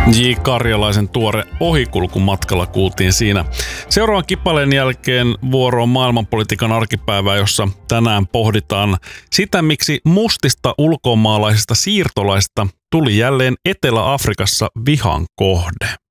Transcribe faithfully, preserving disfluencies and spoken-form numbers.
J. Karjalaisen tuore Ohikulkumatkalla kuultiin siinä. Seuraavan kippaleen jälkeen vuoro on maailmanpolitiikan arkipäivää, jossa tänään pohditaan sitä, miksi mustista ulkomaalaisista siirtolaisista tuli jälleen Etelä-Afrikassa vihan kohde.